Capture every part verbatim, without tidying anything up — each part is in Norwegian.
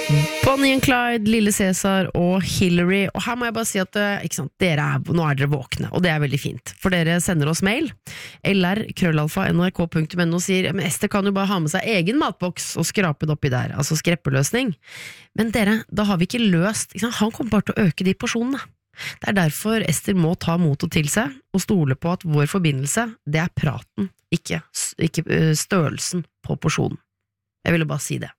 Bonnie and Clyde, Lille Cæsar og Hillary. Og her må jeg bare si at ikke sant, dere er, nå er dere våkne, og det er veldig fint. For dere sender oss mail, lr krøllalfa nrk punktum no, og sier men Ester kan jo bare ha med seg egen matboks og skrape det oppi der, altså skreppeløsning. Men dere, da har vi ikke løst, ikke sant? Han kommer bare til å øke de porsjonene. Det er derfor Ester må ta motet til seg og stole på at vår forbindelse, det er praten, ikke, ikke størrelsen på porsjonen. Jeg ville bare si det.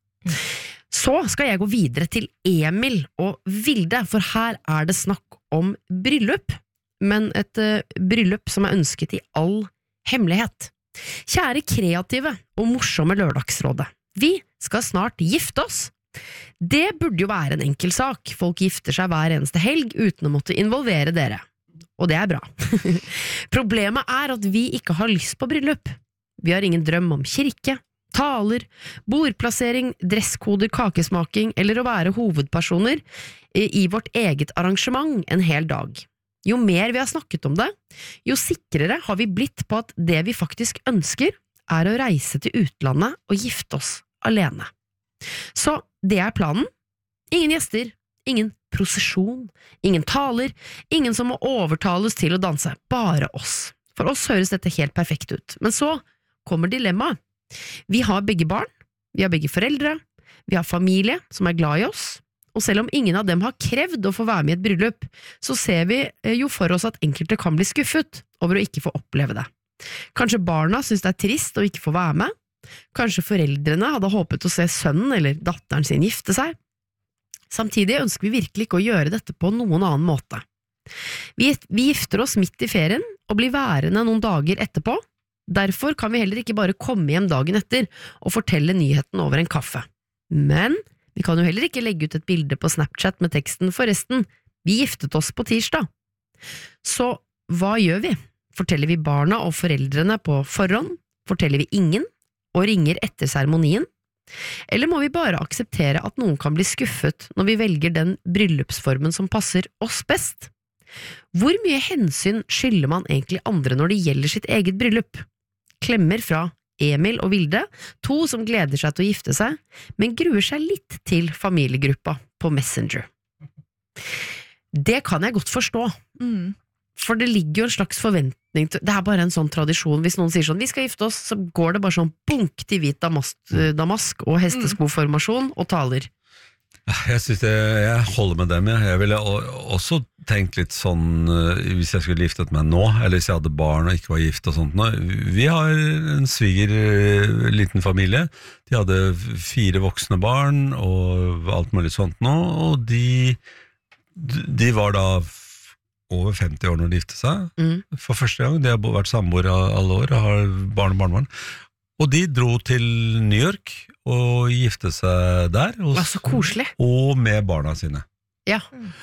Så skal jeg gå videre til Emil og Vilde, for her er det snakk om bryllup, men et uh, bryllup som er ønsket i all hemmelighet. Kjære kreative og morsomme lørdagsrådet, vi skal snart gifte oss. Det burde jo være en enkel sak, folk gifter seg hver eneste helg uten å måtte involvere dere. Og det er bra. Problemet er at vi ikke har lyst på bryllup. Vi har ingen drøm om kirke, taler, bordplassering, dresskoder, kakesmaking eller å være hovedpersoner i vårt eget arrangement en hel dag. Jo mer vi har snakket om det, jo sikrere har vi blitt på at det vi faktisk ønsker er å reise til utlandet og gifte oss alene. Så det er planen. Ingen gjester, ingen prosesjon, ingen taler, ingen som må overtales til å danse, bare oss. For oss høres dette helt perfekt ut. Men så kommer dilemmaet. Vi har begge barn, vi har begge foreldre, vi har familie som er glad i oss, og selv om ingen av dem har krevd å få være med i et bryllup, så ser vi jo for oss at enkelte kan bli skuffet over å ikke få oppleve det. Kanskje barna synes det er trist å ikke få være med, kanskje foreldrene hadde håpet å se sønnen eller datteren sin gifte seg. Samtidig ønsker vi virkelig ikke å gjøre dette på noen annen måte. Vi, vi gifter oss midt i ferien og blir værende noen dager etterpå. Derfor kan vi heller ikke bare komme hjem dagen etter og fortelle nyheten over en kaffe. Men vi kan jo heller ikke legge ut et bilde på Snapchat med teksten forresten, vi giftet oss på tirsdag. Så hva gjør vi? Forteller vi barna og foreldrene på forhånd? Forteller vi ingen? Og ringer etter seremonien? Eller må vi bare akseptere at noen kan bli skuffet når vi velger den bryllupsformen som passer oss best? Hvor mye hensyn skylder man egentlig andre når det gjelder sitt eget bryllup? Klemmer fra Emil og Vilde, to som gleder seg til å gifte seg, men gruer seg litt til familiegruppa på Messenger. Det kan jeg godt forstå, mm. for det ligger jo en slags forventning til, det er bare en sånn tradisjon, hvis noen sier sånn, vi skal gifte oss, så går det bare sånn bunk til hvit damask, damask og hesteskoformasjon og taler. Jeg synes det, jeg holder med dem, jeg, jeg ville også tenkt litt sånn, hvis jeg skulle giftet meg nå, eller hvis jeg hadde barn og ikke var gift og sånt nå. Vi har en sviger liten familie, de hadde fire voksne barn og alt mulig sånt nå, og de, de var da over femti år når de gifte seg, mm. for første gang. De har vært samboere alle år og har barn og barnebarn. Og de dro til New York og gifte seg der. Og, så koselig. Og med barna sine. Ja.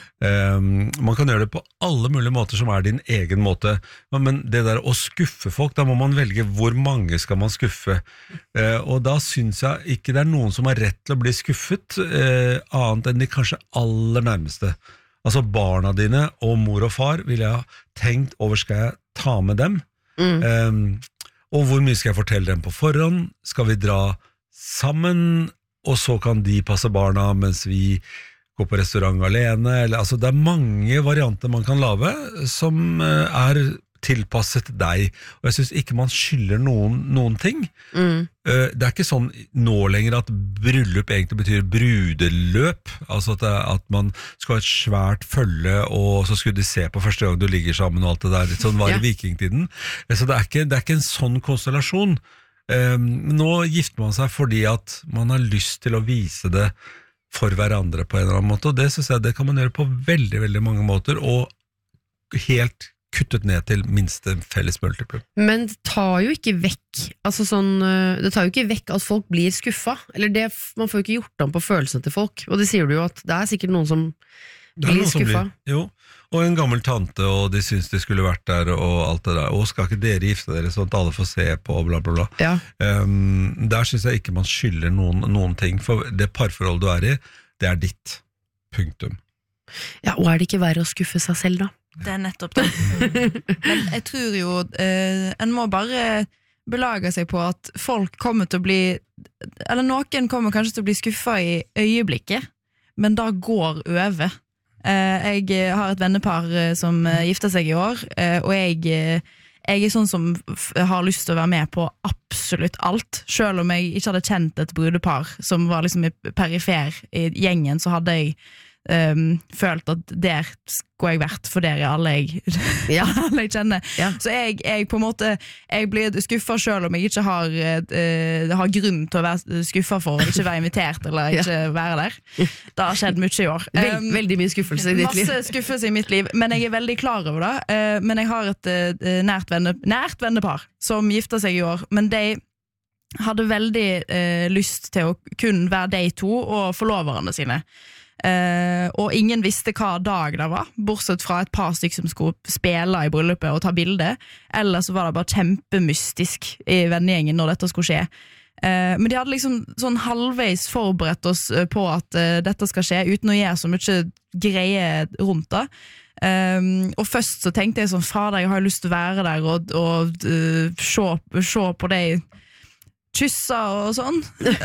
Um, man kan gjøre det på alle mulige måter som er din egen måte. Men det der å skuffe folk, da må man velge hvor mange skal man skuffe. Uh, og da synes jeg ikke det er noen som har rett til å bli skuffet, uh, annet enn de kanskje aller nærmeste. Altså barna dine og mor og far vil jeg ha tenkt over, skal jeg ta med dem? Mm. Um, Og hvor mye skal jeg fortelle dem på forhånd? Skal vi dra sammen, og så kan de passe barna mens vi går på restaurant alene? Eller, altså, det er mange varianter man kan lage som er tilpasset deg. Og jeg synes ikke man skylder noen, noen ting. Mm. Det er ikke sånn nå lenger at bryllup egentlig betyr brudeløp. Altså at, det, at man skal ha et svært følge, og så skulle de se på første gang du ligger sammen og alt det der. Sånn var det i vikingtiden. Så det er, ikke, det er ikke en sånn konstellasjon. Nå gifter man seg fordi at man har lyst til å vise det for hverandre på en eller annen måte, og det synes jeg det kan man gjøre på veldig, veldig mange måter, og helt kuttet ned til minste felles multiple. Men det tar jo ikke vekk, altså sånn, det tar jo ikke vekk at folk blir skuffa, eller det, man får jo ikke gjort om på følelsene til folk, og det sier du jo at det er sikkert noen som blir noen skuffa. Som blir, jo, og en gammel tante, og de synes de skulle vært der, og alt det der, og skal ikke dere gifte dere, sånn at alle får se på, og bla bla bla. Ja. Um, der synes jeg ikke man skylder noen, noen ting, for det parforhold du er i, det er ditt. Punktum. Ja, og er det ikke verre å skuffe seg selv da? Det er nettopp det. Men jeg tror jo eh, en må bare belage seg på at folk kommer til å bli, eller noen kommer kanskje til å bli skuffet i øyeblikket, men da går over. Eh, jeg har et vennepar som gifter seg i år, eh, og jeg, jeg er sånn som f- har lyst til å være med på absolutt alt. Selv om jeg ikke hadde kjent et brudepar som var liksom i perifer i gjengen, så hadde jeg Um, følt at der skulle jeg vært for dere alle jeg, Ja. alle jeg kjenner Ja. så jeg, jeg på en måte jeg blir skuffet selv om jeg ikke har, uh, har grunn til å være skuffet for å ikke være invitert eller ikke være der. Det har skjedd mye i år. Vel, Um, veldig mye skuffelse i ditt liv. Masse skuffelse i mitt liv, men jeg er veldig klar over det. Uh, men jeg har et uh, nært, venne, nært vennepar som gifter seg i år, men de hadde veldig uh, lyst til å kun være de to og forloverne sine. Uh, og ingen visste hva dag det var, bortsett fra et par stykker som skulle spille i bryllupet og ta bilde. Ellers så var det bare kjempemystisk i vennegjengen når dette skulle skje. Uh, men de hadde liksom sånn halvveis forberedt oss uh, på at uh, dette skal skje, uten å gjøre så mye greie rundt det. Um, og først så tenkte jeg sånn, fader, jeg har lyst til å være der og, og uh, se, se på de kysser og sånn.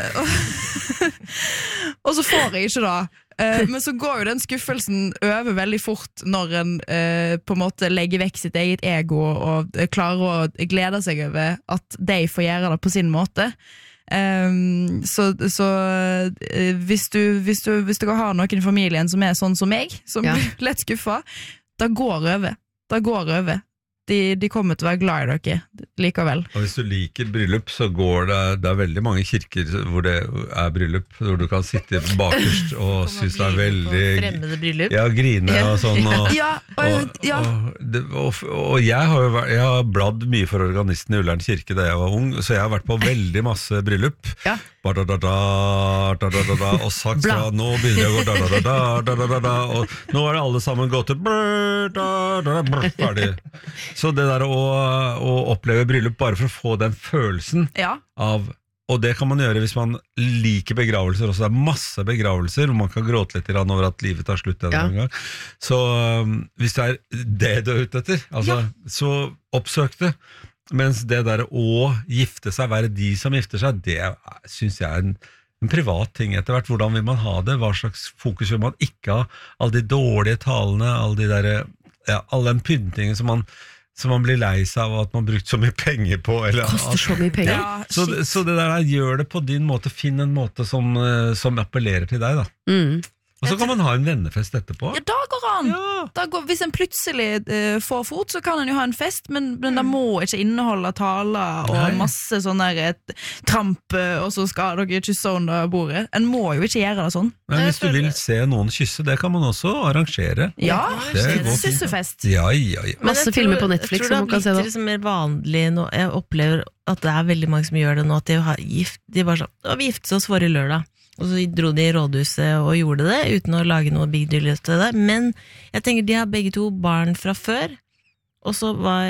Og så får jeg ikke det. Uh, men så går jo den skuffelsen over veldig fort når en uh, på en måte legger vekk sitt eget ego og uh, klarer å glede seg over at de får gjøre det på sin måte. Um, så så uh, hvis, du, hvis, du, hvis du har noen i familien som er sånn som meg, som Ja. blir lett skuffet, da går over. Da går over. De, de kommer til å være glad i dere likevel. Og hvis du liker bryllup, så går det, det er veldig mange kirker hvor det er bryllup, hvor du kan sitte bakerst og synes det er veldig fremmede bryllup. Ja, grine og sånn. Og, Ja, og, og, ja. og, det, og, og jeg har jo vært, jeg har bladd mye for organisten i Ullern kirke da jeg var ung, så jeg har vært på veldig masse bryllup. Ja. Ba-da-da-da, da-da-da-da, og sagt Bla. fra, nå begynner jeg å gå da-da-da-da, da-da-da-da, og nå er det alle sammen gått til brr, da-da-da, brr, ferdig. Så det der å, å oppleve bryllup bare for å få den følelsen Ja. av, og det kan man gjøre hvis man liker begravelser også, det er masse begravelser hvor man kan gråte litt grann over at livet tar slutt en Ja. gang. Så um, hvis det er det du er ute etter, altså, så oppsøk det. Mens det der å gifte seg, være de som gifter seg, det synes jeg er en, en privat ting etter hvert. Hvordan vil man ha det? Hva slags fokus vil man ikke ha? Alle de dårlige talene, alle de der, ja, all den pyntingen som man, som man blir lei seg av at man har brukt så mye penger på. Eller, Koster så mye penger. Ja, så, shit. så det der, gjør det på din måte, finn en måte som, eh, som appellerer til deg da. Mm. Og så kan man ha en vennefest etterpå. Ja, da går an! Ja. Da går, hvis en plutselig eh, får fot, så kan en jo ha en fest, men, men det må ikke inneholde taler og Nei. masse sånn der et tramp, eh, og så skal dere kysse under bordet. En må jo ikke gjøre det sånn. Men hvis du vil se noen kysse, det kan man også arrangere. Ja, Det går fint. syssefest. Ja, ja, ja. Men Masse jeg tror- filmer på Netflix Jeg tror som det man kan har se blitt da. liksom mer vanlig nå. Jeg opplever at det er veldig mange som gjør det nå, at de har gift, de bare sånn, «Å, vi giftet oss forrige lørdag». Og så dro de i rådhuset og gjorde det, uten å lage noe big deal ut av det. Men jeg tenker de har begge to barn fra før. Og så var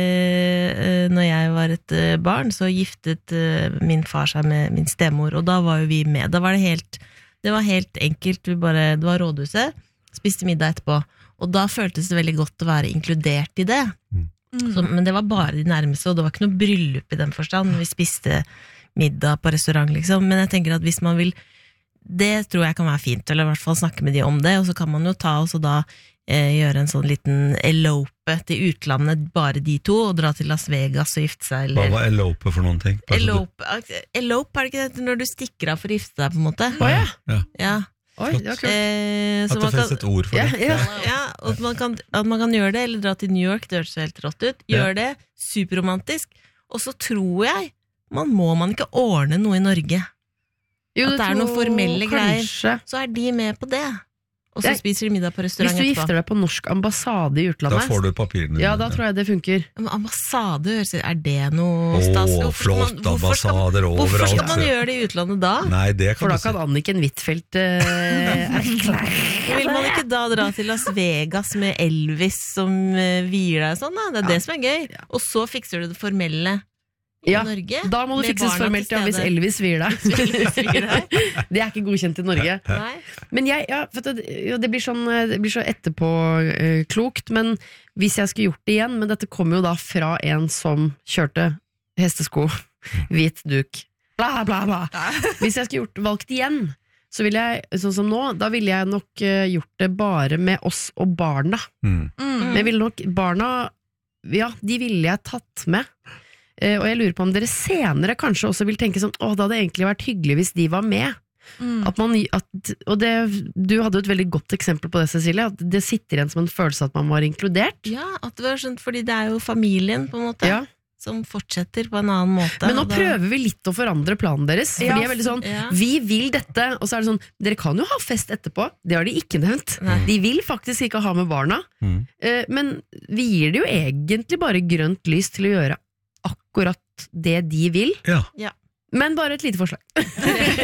eh, når jeg var et eh, barn, så giftet eh, min far seg med min stemor, og da var jo vi med. Da var det helt, det var helt enkelt, vi bare, det var rådhuset, spiste middag etterpå. Og da føltes det veldig godt å være inkludert i det. Så, men det var bare de nærmeste, og det var ikke noe bryllup i den forstand. Vi spiste middag på restaurant, liksom. Men jeg tenker at hvis man vil, det tror jeg kan være fint, eller i hvert fall snakke med de om det, og så kan man jo ta og så da eh, gjøre en sånn liten elope til utlandet, bare de to, og dra til Las Vegas og gifte seg, Hva eller var elope for noen ting? Bare så du- elope, elope, er det ikke det når du stikker av for å gifte deg, på en måte? Å ja. Ja. Ja. Oi, det var kult. Eh, så At det man kan- finnes et ord for Ja, det. ja. ja, og at man, kan, at man kan gjøre det, eller dra til New York, det høres helt rått ut, gjør det, superromantisk, og så tror jeg, man må man ikke ordne noe i Norge, Jo, at det er noen tror formelle greier. kanskje. så er de med på det, og så Jeg- spiser de middag på Hvis restaurant du etterpå. gifter deg på norsk ambassade i Da utlandet, får du papirene. ja, da tror jeg det funker. Men ambassade, høres ut- er det noe Åh, stas? Hvorfor skal man- flott, hvorfor skal man- ambassader Hvorfor skal overalt. man gjøre det i utlandet da? Nei, det For kan da du si. kan Anniken Huitfeldt eh, erklære. Vil man ikke da dra til Las Vegas med Elvis som uh, vier deg sånn da? Det er det som er gøy. Og så fikser du det formelle i Ja, Norge. Da må det med fikses barna formelt, til ja, hvis stede. Elvis vier deg. Elvis vier deg. Det er ikke godkjent i Norge. Nei. Men jeg, ja, vet du, jo, det blir sånn Det blir så etterpåklokt, men hvis jeg skulle gjort det igjen, men dette kommer jo da fra en som kjørte hestesko, hvit duk, bla bla bla. Hvis jeg skulle gjort valgt igjen, så ville jeg, sånn som nå, da ville jeg nok uh, gjort det bare med oss og barna. Mm. Mm. Men jeg ville nok, barna, ja, de ville jeg tatt med. Uh, og jeg lurer på om dere senere kanskje også vil tenke sånn, åh, det hadde egentlig vært hyggelig hvis de var med. Mm. At man, at, og det, du hadde jo et veldig godt eksempel på det, Cecilie, at det sitter igjen som en følelse at man var inkludert. Ja, at det var sånn, fordi det er jo familien på en måte. Ja. Som fortsetter på en annen måte. Men nå da... prøver vi litt å forandre planen deres. For Ja, de er veldig sånn, ja. vi vil dette. Og så er det sånn, dere kan jo ha fest etterpå. Det har de ikke nevnt. Nei. De vil faktisk ikke ha med barna. Mm. Eh, Men vi gir det jo egentlig bare grønt lys til å gjøre akkurat det de vil. Ja. Men bare et lite forslag.